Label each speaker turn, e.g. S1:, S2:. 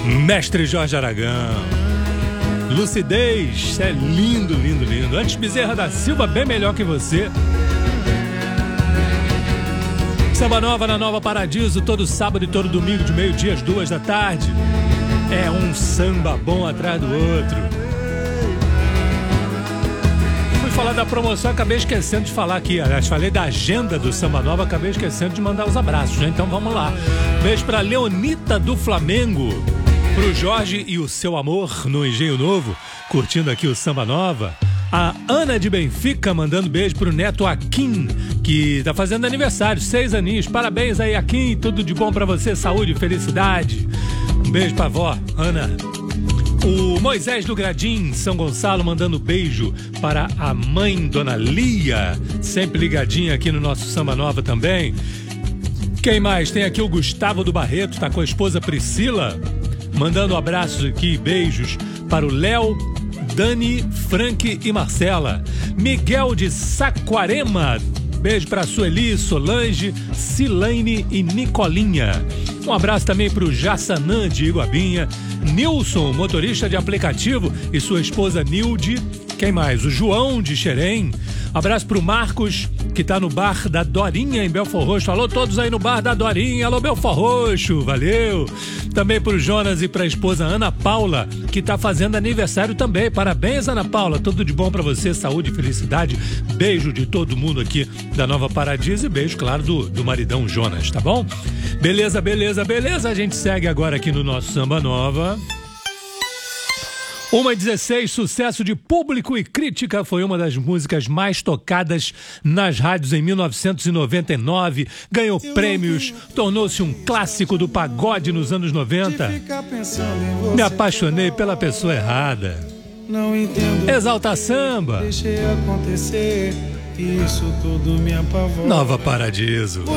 S1: Mestre Jorge Aragão. Lucidez, é lindo, lindo, lindo. Antes Bezerra da Silva, bem melhor que você. Samba Nova na Nova Paradiso, todo sábado e todo domingo, de meio-dia às 2 da tarde. É um samba bom atrás do outro. Fui falar da promoção, acabei esquecendo de falar aqui. Aliás, falei da agenda do Samba Nova, acabei esquecendo de mandar os abraços, né? Então vamos lá. Beijo pra Leonita do Flamengo, pro Jorge e o seu amor no Engenho Novo, curtindo aqui o Samba Nova. A Ana de Benfica mandando beijo pro neto Akin, que tá fazendo aniversário, 6 aninhos. Parabéns aí, Akin, tudo de bom pra você, saúde e felicidade. Um beijo pra vó, Ana. O Moisés do Gradim, São Gonçalo, mandando beijo para a mãe, Dona Lia, sempre ligadinha aqui no nosso Samba Nova também. Quem mais? Tem aqui o Gustavo do Barreto, tá com a esposa Priscila, mandando abraços aqui, beijos para o Léo, Dani, Frank e Marcela. Miguel de Saquarema, beijo para Sueli, Solange, Silane e Nicolinha. Um abraço também para o Jassanã de Iguabinha, Nilson, motorista de aplicativo, e sua esposa Nilde. Quem mais? O João de Xerém. Abraço pro Marcos, que tá no bar da Dorinha em Belford Roxo. Alô, todos aí no bar da Dorinha. Alô, Belford Roxo, valeu. Também pro Jonas e pra esposa Ana Paula, que tá fazendo aniversário também. Parabéns, Ana Paula. Tudo de bom pra você, saúde e felicidade. Beijo de todo mundo aqui da Nova Paradiso e beijo, claro, do maridão Jonas, tá bom? Beleza, beleza, beleza. A gente segue agora aqui no nosso Samba Nova. 1h16, sucesso de público e crítica, foi uma das músicas mais tocadas nas rádios em 1999, ganhou prêmios, tornou-se um clássico do pagode nos anos 90. Me apaixonei pela pessoa errada.
S2: Não entendo.
S1: Exalta Samba.
S2: Deixei acontecer, isso tudo me apavora.
S1: Nova Paradiso.